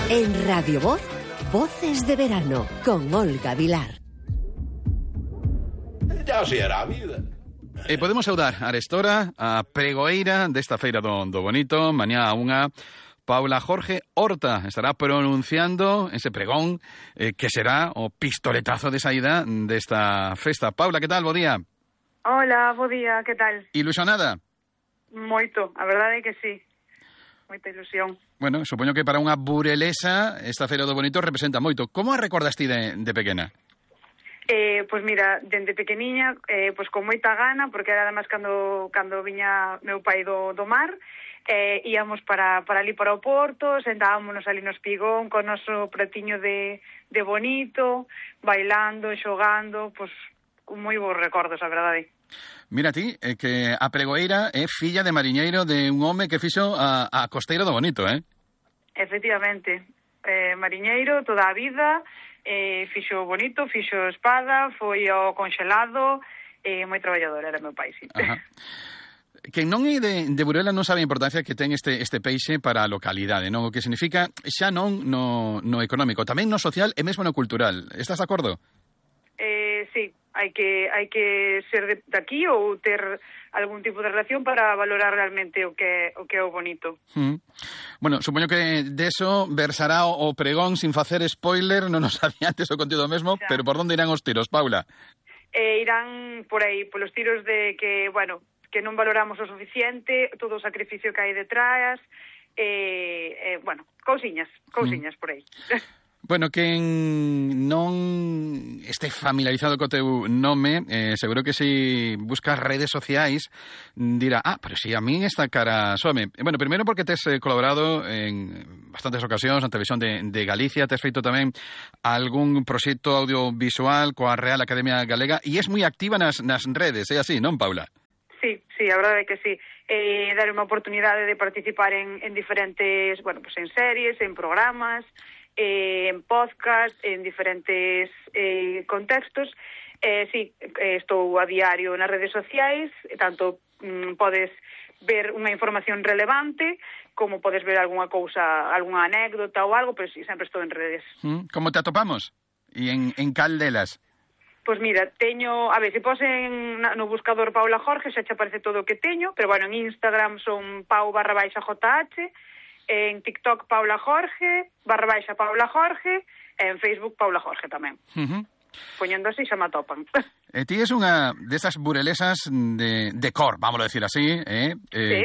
En Radio Voz, Voces de Verano, con Olga Vilar. Ya se hará a vida. Podemos saudar a Arestora, a pregoeira desta feira do Bonito, mañá a unha. Paula Jorge Horta estará pronunciando ese pregón que será o pistoletazo de saída desta festa. Paula, que tal? Bo día. Hola, bo día, que tal? Ilusionada? Moito, a verdade é que sí. Moita ilusión. Bueno, supoño que para unha burelesa esta feira do Bonito representa moito. Como a recordas ti de pequena? Pois mira, dende pequeniña, pois con moita gana, porque era además cando viña meu pai do mar, íamos para ali para o Porto, sentábamos ali no espigón con o noso pratiño de bonito, bailando, xogando, pois con moi bons recordos, a verdade. Mira ti, que a pregoeira é filla de mariñeiro de un home que fixo a costeira do Bonito, Efectivamente, mariñeiro toda a vida, fixo Bonito, fixo espada, foi ao conxelado, moi traballador era meu pai, sí. Ajá. Quen non é de Burela non sabe a importancia que ten este peixe para a localidade, non? O que significa xa non no económico, tamén no social e mesmo no cultural. Estás de acordo? Sí, hai que ser de aquí ou ter algún tipo de relación para valorar realmente o que é o bonito. Bueno, supoño que deso versará o pregón sin facer spoiler, non nos adiantes o contido mesmo, pero por onde irán os tiros, Paula? Irán por aí, polos tiros de que, bueno, que non valoramos o suficiente, todo o sacrificio que hai detrás, bueno, cousiñas por aí. Bueno, quen non este familiarizado co teu nome, seguro que se buscas redes sociais dirá, pero si a min esta cara some. Bueno, primeiro porque tes colaborado en bastantes ocasións na televisión de Galicia, tes feito tamén algún proxecto audiovisual coa Real Academia Galega e es moi activa nas redes, é así, non, Paula? Sí, a verdade é que sí. Dar unha oportunidade de participar en diferentes, bueno, pues en series, en programas, en podcast, en diferentes contextos. Sí, estou a diario nas redes sociais, tanto podes ver unha información relevante, como podes ver algunha cousa, algunha anécdota ou algo, pero sí, sempre estou en redes. Como te atopamos? E en cal delas? Pois mira, teño, a ver, se posen no buscador Paula Jorge, xa che aparece todo o que teño, pero bueno, en Instagram son pau_jh, en TikTok Paula Jorge, _Paula Jorge, e en Facebook Paula Jorge tamén. Poñendo así xa me atopan. Ti es unha desas burelesas de cor, vamos a decir así, Sí.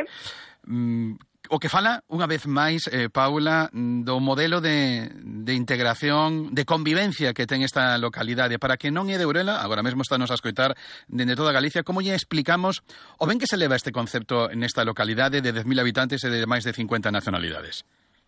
O que fala, unha vez máis, Paula, do modelo de integración, de convivencia que ten esta localidade. Para que non é de Burela, agora mesmo estános a escoitar dende toda Galicia, como lle explicamos o ben que se leva este concepto nesta localidade de 10.000 habitantes e de máis de 50 nacionalidades?